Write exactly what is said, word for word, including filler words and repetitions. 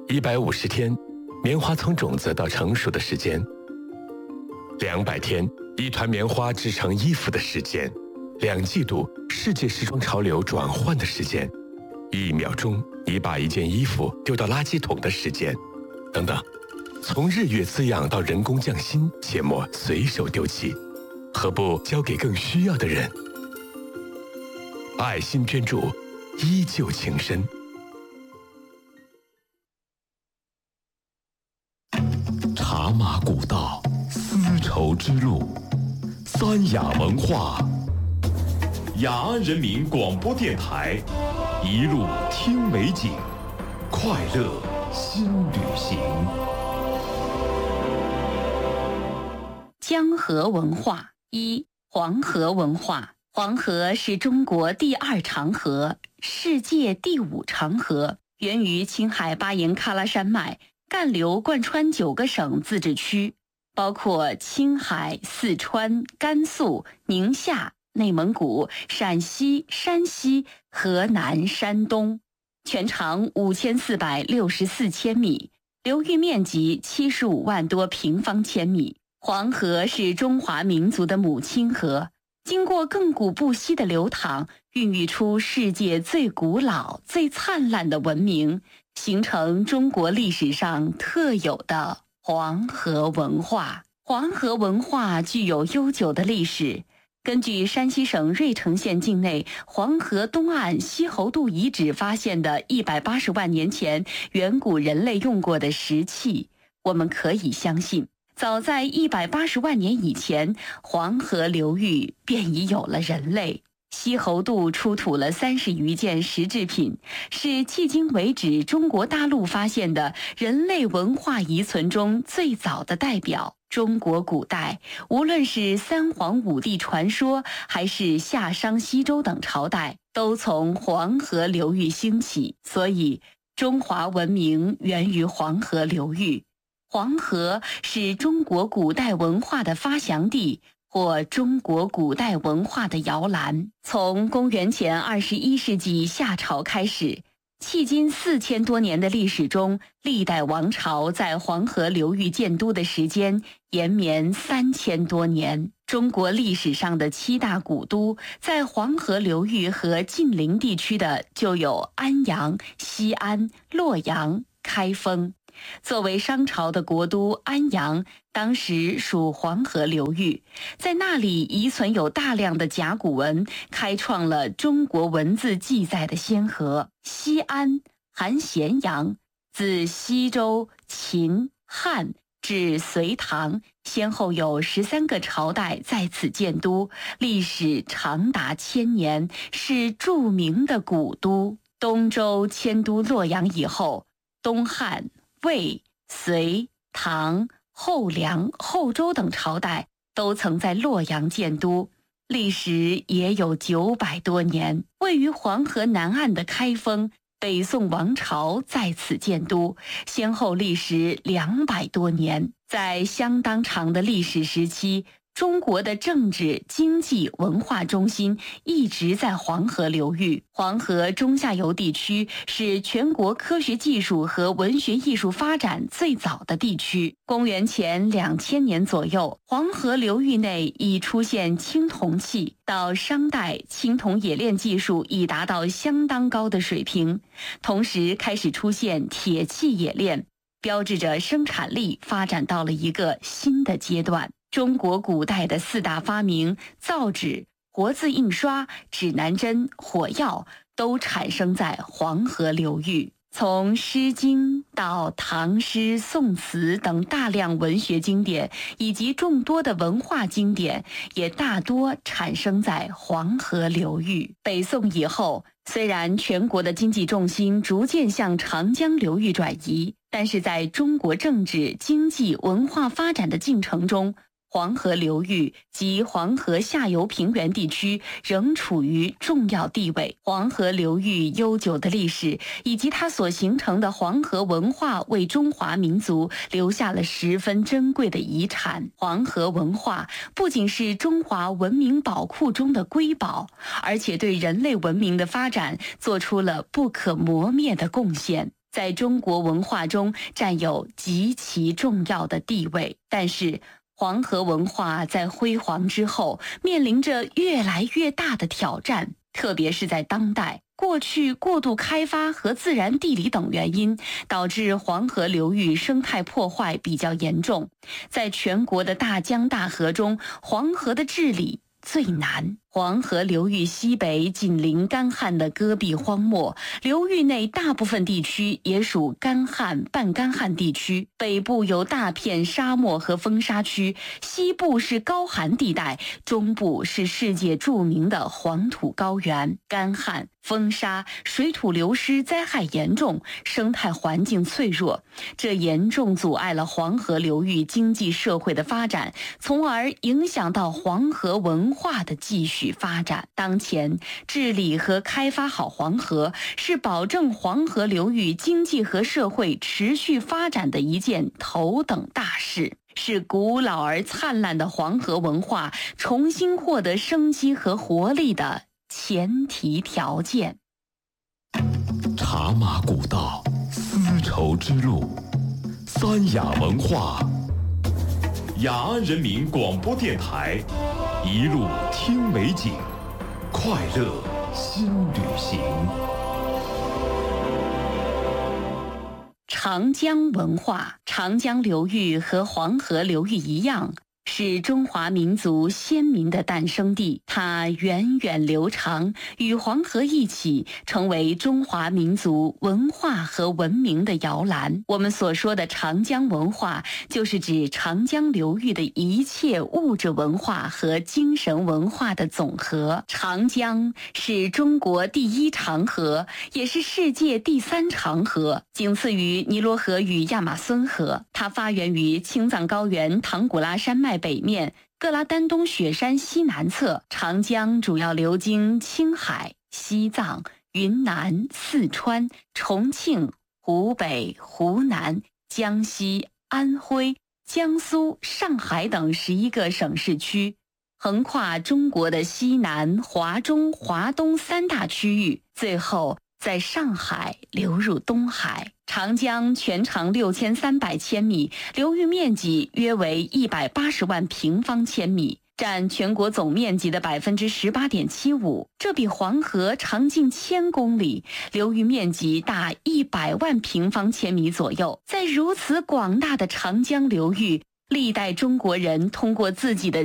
一百五十天，棉花从种子到成熟的时间；两百天，一团棉花制成衣服的时间；两季度，世界时装潮流转换的时间；一秒钟，你把一件衣服丢到垃圾桶的时间，等等。从日月滋养到人工匠心，切莫随手丢弃，何不交给更需要的人？爱心捐助，依旧情深。 茶马古道，丝绸之路，三雅文化。雅安人民广播电台，一路听美景，快乐新旅行。 江河文化一，黄河文化。黄河是中国第二长河，世界第五长河，源于青海巴颜喀拉山脉，干流贯穿九个省自治区，包括青海、四川、甘肃、宁夏、内蒙古、陕西、山西、河南、山东，全长五千四百六十四千米，流域面积七十五万多平方千米。黄河是中华民族的母亲河，经过亘古不息的流淌，孕育出世界最古老、最灿烂的文明，形成中国历史上特有的黄河文化。黄河文化具有悠久的历史。根据山西省芮城县境内黄河东岸西侯渡遗址发现的一百八十万年前远古人类用过的石器，我们可以相信，早在一百八十万年以前，黄河流域便已有了人类。西侯渡出土了三十余件石制品，是迄今为止中国大陆发现的人类文化遗存中最早的代表。中国古代，无论是三皇五帝传说，还是夏商西周等朝代，都从黄河流域兴起，所以中华文明源于黄河流域。黄河是中国古代文化的发祥地，或中国古代文化的摇篮。从公元前二十一世纪夏朝开始，迄今四千多年的历史中，历代王朝在黄河流域建都的时间延绵三千多年。中国历史上的七大古都，在黄河流域和近邻地区的就有安阳、西安、洛阳、开封。作为商朝的国都，安阳当时属黄河流域，在那里遗存有大量的甲骨文，开创了中国文字记载的先河。西安含咸阳，自西周、秦、汉至隋唐，先后有十三个朝代在此建都，历史长达千年，是著名的古都。东周迁都洛阳以后，东汉、魏、隋、唐、后梁、后周等朝代都曾在洛阳建都，历时也有九百多年。位于黄河南岸的开封，北宋王朝在此建都，先后历时两百多年。在相当长的历史时期，中国的政治、经济、文化中心一直在黄河流域。黄河中下游地区是全国科学技术和文学艺术发展最早的地区。公元前两千年左右，黄河流域内已出现青铜器，到商代，青铜冶炼技术已达到相当高的水平，同时开始出现铁器冶炼，标志着生产力发展到了一个新的阶段。中国古代的四大发明造纸、活字印刷、指南针、火药都产生在黄河流域。从《诗经》到唐诗、宋词等大量文学经典，以及众多的文化经典，也大多产生在黄河流域。北宋以后，虽然全国的经济重心逐渐向长江流域转移，但是在中国政治、经济、文化发展的进程中，黄河流域及黄河下游平原地区仍处于重要地位。黄河流域悠久的历史以及它所形成的黄河文化，为中华民族留下了十分珍贵的遗产。黄河文化不仅是中华文明宝库中的瑰宝，而且对人类文明的发展做出了不可磨灭的贡献。 在中国文化中占有极其重要的地位。但是，黄河文化在辉煌之后，面临着越来越大的挑战，特别是在当代。过去过度开发和自然地理等原因，导致黄河流域生态破坏比较严重。在全国的大江大河中，黄河的治理最难。黄河流域西北紧邻干旱的戈壁荒漠，流域内大部分地区也属干旱、半干旱地区。北部有大片沙漠和风沙区，西部是高寒地带，中部是世界著名的黄土高原。干旱、风沙、水土流失灾害严重，生态环境脆弱，这严重阻碍了黄河流域经济社会的发展，从而影响到黄河文化的继续发展。当前，治理和开发好黄河是保证黄河流域经济和社会持续发展的一件头等大事，是古老而灿烂的黄河文化重新获得生机和活力的前提条件。 茶马古道，丝绸之路，三雅文化。雅安人民广播电台，一路听美景，快乐新旅行。 长江文化，长江流域和黄河流域一样，是中华民族先民的诞生地，它源远流长，与黄河一起成为中华民族文化和文明的摇篮。我们所说的长江文化，就是指长江流域的一切物质文化和精神文化的总和。长江是中国第一长河，也是世界第三长河，仅次于尼罗河与亚马孙河。它发源于青藏高原唐古拉山脉北面，各拉丹东雪山西南侧。长江主要流经青海、西藏、云南、四川、重庆、湖北、湖南、江西、安徽、江苏、上海等十一个省市区，横跨中国的西南、华中、华东三大区域，最后在上海流入东海。长江全长六千三百千米，流域面积约为一百八十万平方千米，占全国总面积的百分之十八点七五。这比黄河长近千公里，流域面积大一百万平方千米左右。在如此广大的长江流域，历代中国人通过自己的